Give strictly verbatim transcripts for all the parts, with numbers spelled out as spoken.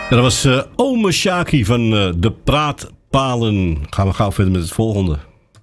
Dat was uh, Ome Shaki van uh, de Praatpalen. Gaan we gauw verder met het volgende.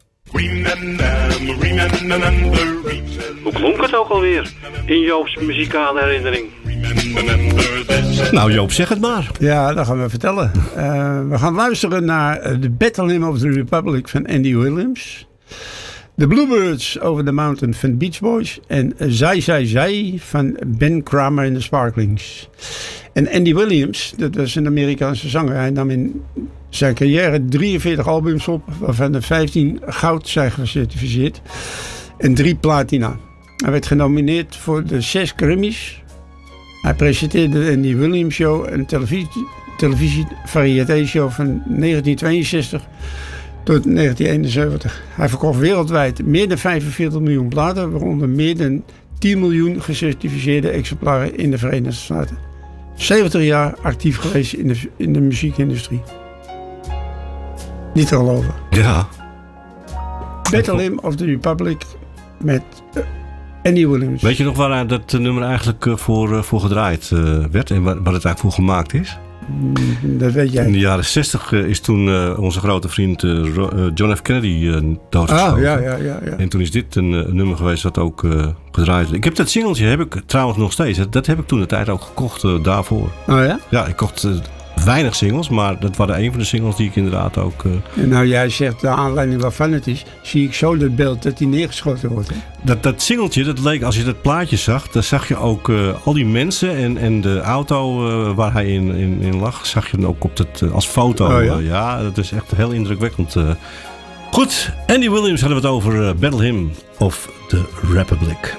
Hoe klonk het ook alweer in Joop's muzikale herinnering? Nou Joop, zeg het maar. Ja, dat gaan we vertellen. Uh, we gaan luisteren naar The Battle Hymn of the Republic van Andy Williams. The Bluebirds Over the Mountain van Beach Boys. En Zij, Zij, Zij van Ben Kramer en de Sparklings. En Andy Williams, dat was een Amerikaanse zanger. Hij nam in zijn carrière drieënveertig albums op, waarvan er vijftien goud zijn gecertificeerd. En drie platina. Hij werd genomineerd voor de zes Grammys. Hij presenteerde de Andy Williams Show, een televisie, televisie variété-show van negentien tweeënzestig tot negentien eenenzeventig. Hij verkocht wereldwijd meer dan vijfenveertig miljoen platen, waaronder meer dan tien miljoen gecertificeerde exemplaren in de Verenigde Staten. zeventig jaar actief geweest in de, in de muziekindustrie. Niet te geloven. Ja. Battle Hymn of the Republic met uh, Andy Williams. Weet je nog waar dat nummer eigenlijk voor, uh, voor gedraaid uh, werd en waar, waar het eigenlijk voor gemaakt is? Mm, dat weet jij. In de jaren zestig uh, is toen uh, onze grote vriend uh, John F. Kennedy uh, doodgeschoten. Ah, ja, ja, ja, ja. En toen is dit een, een nummer geweest dat ook uh, gedraaid werd. Ik heb dat singeltje heb ik trouwens nog steeds. Dat heb ik toen de tijd ook gekocht uh, daarvoor. Oh ja? Ja, ik kocht uh, weinig singles, maar dat waren een van de singles die ik inderdaad ook... Uh... En nou, jij zegt de aanleiding waarvan het is, zie ik zo dat beeld dat hij neergeschoten wordt. Hè? Dat, dat singeltje, dat leek, als je dat plaatje zag, dan zag je ook uh, al die mensen en, en de auto uh, waar hij in, in, in lag, zag je dan ook op dat, uh, als foto. Oh, ja? Uh, ja, dat is echt heel indrukwekkend. Uh. Goed, Andy Williams hadden we het over uh, Battle Hymn of the Republic.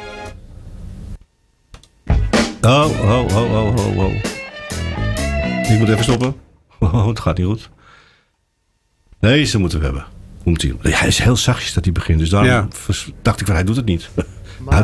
Oh, oh, oh, oh, oh, oh. Ik moet even stoppen. Oh, het gaat niet goed. Deze moeten we hebben. Komt hij. Ja, hij is heel zachtjes dat hij begint. Dus daarom ja. dacht ik van hij doet het niet.